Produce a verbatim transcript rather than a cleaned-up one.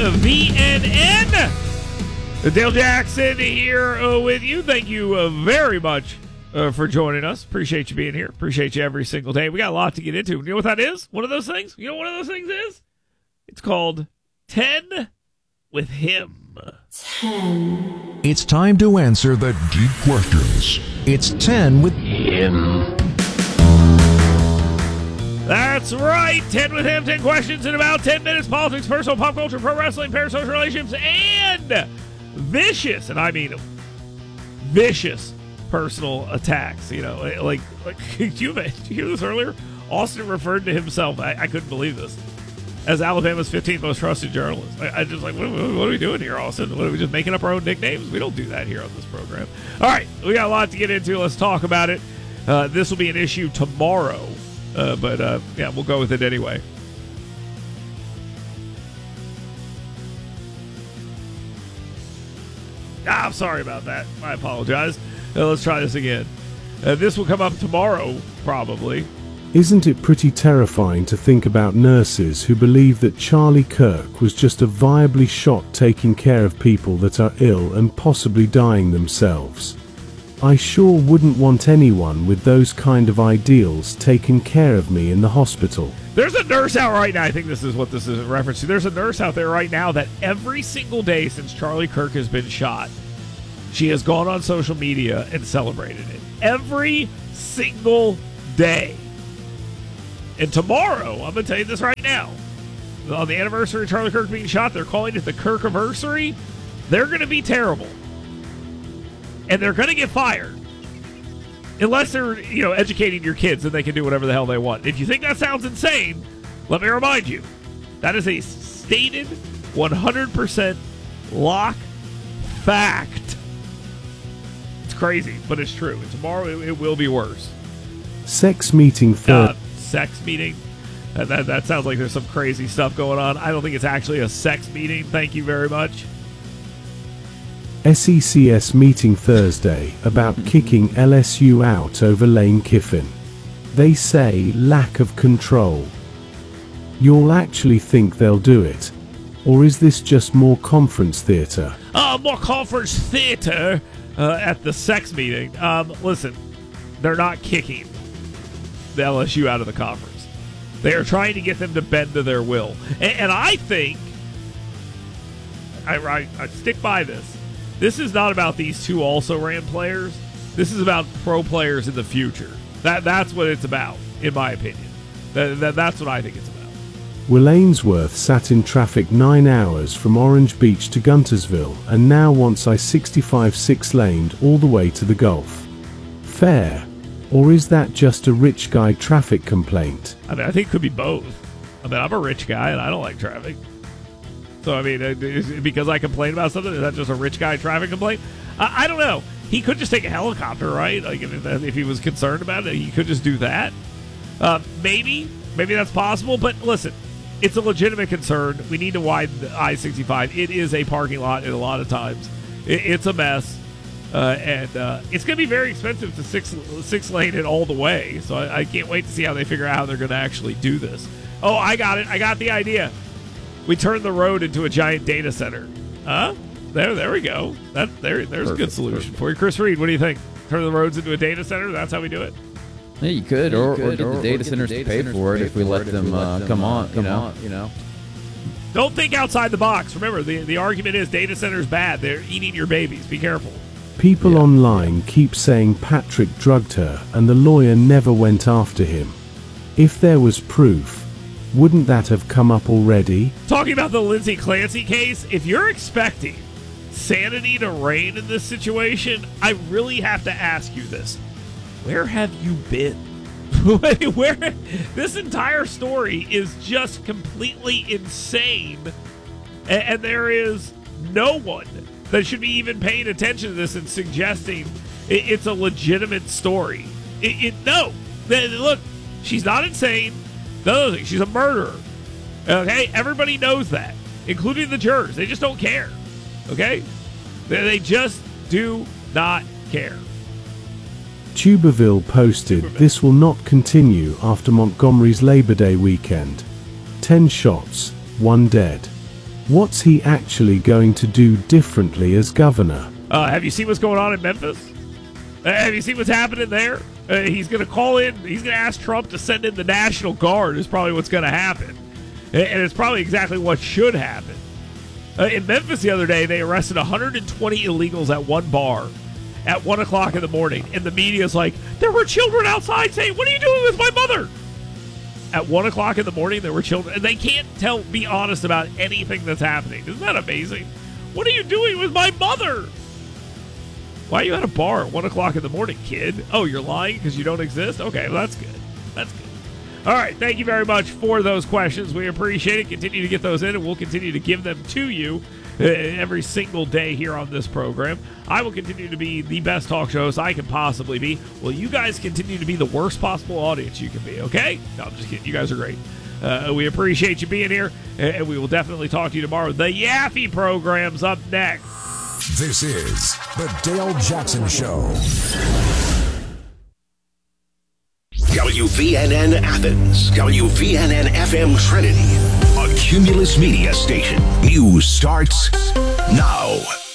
V N N. Dale Jackson here uh, with you. Thank you uh, very much uh, for joining us. Appreciate you being here. Appreciate you every single day. We got a lot to get into. You know what that is? One of those things? You know what one of those things is? It's called ten with Him. ten. It's time to answer the deep questions. It's ten with Him. That's right. ten with Him. ten questions in about ten minutes. Politics, personal, pop culture, pro wrestling, parasocial relationships, and vicious, and I mean vicious personal attacks. You know, like, like did you, did you hear this earlier? Austin referred to himself, I, I couldn't believe this, as Alabama's fifteenth most trusted journalist. I, I just like, what, what are we doing here, Austin? What, are we just making up our own nicknames? We don't do that here on this program. All right, we got a lot to get into. Let's talk about it. Uh, this will be an issue tomorrow, uh, but uh, yeah, we'll go with it anyway. Ah, I'm sorry about that. I apologize. Uh, let's try this again. Uh, this will come up tomorrow, probably. Isn't it pretty terrifying to think about nurses who believe that Charlie Kirk was just a viably shot taking care of people that are ill and possibly dying themselves? I sure wouldn't want anyone with those kind of ideals taking care of me in the hospital. There's a nurse out right now. I think this is what this is a reference to. There's a nurse out there right now that every single day since Charlie Kirk has been shot, she has gone on social media and celebrated it. Every single day. And tomorrow, I'm going to tell you this right now, on the anniversary of Charlie Kirk being shot, they're calling it the Kirkiversary. They're going to be terrible. And they're going to get fired. Unless they're, you know, educating your kids and they can do whatever the hell they want. If you think that sounds insane, let me remind you, that is a stated one hundred percent lock fact. It's crazy, but it's true. And tomorrow it, it will be worse. Sex meeting third. Uh, sex meeting? That, that, that sounds like there's some crazy stuff going on. I don't think it's actually a sex meeting. Thank you very much. S E C S meeting Thursday about kicking L S U out over Lane Kiffin. They say lack of control. You'll actually think they'll do it? Or is this just more conference theater? Uh, more conference theater uh, at the sex meeting. Um, listen, they're not kicking the L S U out of the conference. They are trying to get them to bend to their will. And, and I think, I, I, I stick by this, this is not about these two also-ran players. This is about pro players in the future. That That's what it's about, in my opinion. That, that, that's what I think it's about. Will Ainsworth sat in traffic nine hours from Orange Beach to Guntersville and now wants I sixty-five six-laned all the way to the Gulf. Fair? Or is that just a rich guy traffic complaint? I mean, I think it could be both. I mean, I'm a rich guy and I don't like traffic. So, I mean, is it because I complain about something, is that just a rich guy traffic complaint? I, I don't know. He could just take a helicopter, right? Like, if, if he was concerned about it, he could just do that. Uh, maybe. Maybe that's possible. But listen, it's a legitimate concern. We need to widen the I sixty-five. It is a parking lot in a lot of times. It, it's a mess. Uh, and uh, it's going to be very expensive to six, six lane it all the way. So I, I can't wait to see how they figure out how they're going to actually do this. Oh, I got it. I got the idea. We turn the road into a giant data center. Huh? There, there we go. That there, there's perfect, a good solution perfect. for you, Chris Reed. What do you think? Turn the roads into a data center? That's how we do it. Yeah, you could, or, you could, or get the data centers to pay for it if we let them uh, come on. You know, you know. Don't think outside the box. Remember, the the argument is data centers bad. They're eating your babies. Be careful. People yeah. online keep saying Patrick drugged her and the lawyer never went after him. If there was proof, wouldn't that have come up already? Talking about the Lindsay Clancy case, if you're expecting sanity to reign in this situation, I really have to ask you this. Where have you been? Where this entire story is just completely insane, and, and there is no one that should be even paying attention to this and suggesting it, it's a legitimate story. It, it no, look, she's not insane. No, she's a murderer. Okay, everybody knows that, including the jurors. They just don't care. Okay, they, they just do not care. Tuberville posted, Tuberville. This will not continue after Montgomery's Labor Day weekend. Ten shots, one dead. What's he actually going to do differently as governor? Uh, have you seen what's going on in Memphis? Uh, have you seen what's happening there? Uh, he's going to call in, he's going to ask Trump to send in the National Guard is probably what's going to happen. And it's probably exactly what should happen. Uh, in Memphis the other day, they arrested one hundred twenty illegals at one bar at one o'clock in the morning. And the media's like, there were children outside saying, what are you doing with my mother? At one o'clock in the morning, there were children. And they can't tell, be honest about anything that's happening. Isn't that amazing? What are you doing with my mother? Why are you at a bar at one o'clock in the morning, kid? Oh, you're lying because you don't exist? Okay, well, that's good. That's good. All right, thank you very much for those questions. We appreciate it. Continue to get those in, and we'll continue to give them to you uh, every single day here on this program. I will continue to be the best talk show host I can possibly be. Well, you guys continue to be the worst possible audience you can be, okay? No, I'm just kidding. You guys are great. Uh, we appreciate you being here, and we will definitely talk to you tomorrow. The Yaffe program's up next. This is the Dale Jackson Show. W V N N Athens, W V N N F M Trinity, a Cumulus Media station. News starts now.